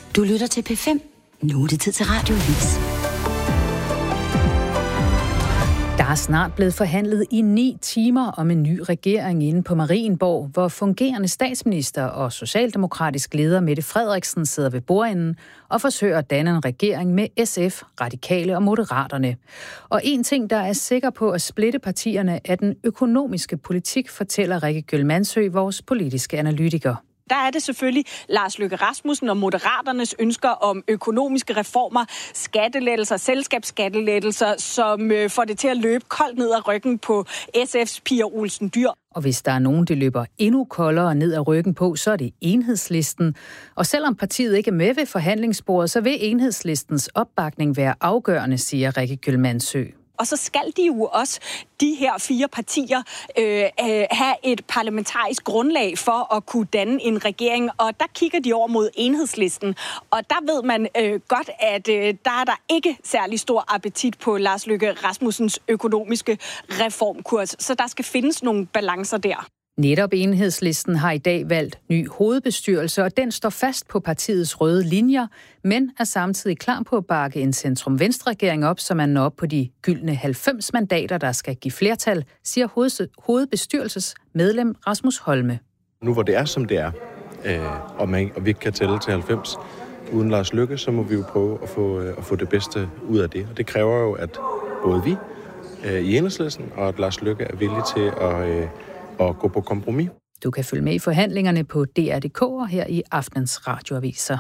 Du lytter til P5. Nu er det tid til Radioavis. Der er snart blevet forhandlet i 9 timer om en ny regering inde på Marienborg, hvor fungerende statsminister og socialdemokratisk leder Mette Frederiksen sidder ved bordenden og forsøger at danne en regering med SF, Radikale og Moderaterne. Og en ting, der er sikker på at splitte partierne, er den økonomiske politik, fortæller Rikke Gjøl-Mandsø, vores politiske analytiker. Der er det selvfølgelig Lars Løkke Rasmussen og Moderaternes ønsker om økonomiske reformer, skattelettelser, selskabsskattelettelser, som får det til at løbe koldt ned ad ryggen på SF's Pia Olsen Dyhr. Og hvis der er nogen, der løber endnu koldere ned ad ryggen på, så er det Enhedslisten. Og selvom partiet ikke er med ved forhandlingsbordet, så vil Enhedslistens opbakning være afgørende, siger Rikke Gjøl-Mandsø. Og så skal de jo også, de her 4 partier, have et parlamentarisk grundlag for at kunne danne en regering. Og der kigger de over mod Enhedslisten. Og der ved man godt, at der er der ikke særlig stor appetit på Lars Løkke Rasmussens økonomiske reformkurs. Så der skal findes nogle balancer der. Netop Enhedslisten har i dag valgt ny hovedbestyrelse, og den står fast på partiets røde linjer, men er samtidig klar på at bakke en centrum-venstre-regering op, så man når op på de gyldne 90 mandater, der skal give flertal, siger hovedbestyrelsesmedlem Rasmus Holme. Nu hvor det er, som det er, og vi ikke kan tælle til 90 uden Lars Løkke, så må vi jo prøve at få det bedste ud af det. Og det kræver jo, at både vi i Enhedslisten og at Lars Løkke er villige til at gå på kompromis. Du kan følge med i forhandlingerne på DR.dk og her i aftenens radioaviser.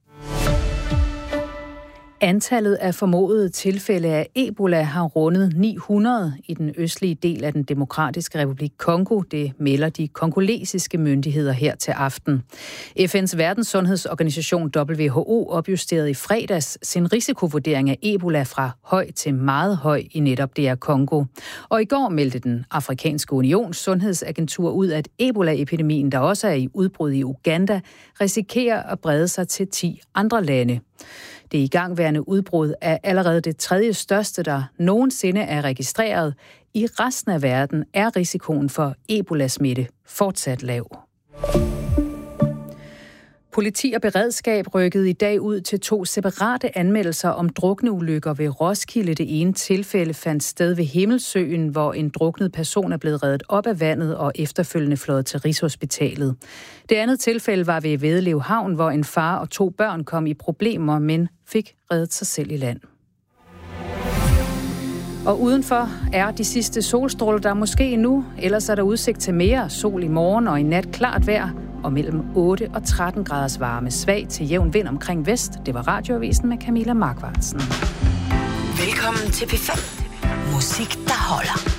Antallet af formodede tilfælde af Ebola har rundet 900 i den østlige del af den demokratiske republik Kongo. Det melder de kongolesiske myndigheder her til aften. FN's verdenssundhedsorganisation WHO opjusterede i fredags sin risikovurdering af Ebola fra høj til meget høj i netop DR Kongo. Og i går meldte den Afrikanske Unions sundhedsagentur ud, at Ebola-epidemien, der også er i udbrud i Uganda, risikerer at brede sig til 10 andre lande. Det igangværende udbrud er allerede det 3. største, der nogensinde er registreret. I resten af verden er risikoen for Ebola-smitte fortsat lav. Politi og beredskab rykkede i dag ud til 2 separate anmeldelser om drukneulykker ved Roskilde. Det ene tilfælde fandt sted ved Himmelsøen, hvor en druknet person er blevet reddet op af vandet og efterfølgende fløjet til Rigshospitalet. Det andet tilfælde var ved Vedelev Havn, hvor en far og 2 børn kom i problemer, men fik reddet sig selv i land. Og udenfor er de sidste solstråler der måske endnu, ellers er der udsigt til mere sol i morgen og i nat klart vejr, og mellem 8 og 13 graders varme, svag til jævn vind omkring vest. Det var Radioavisen med Camilla Markvartsen. Velkommen til P5. Musik, der holder.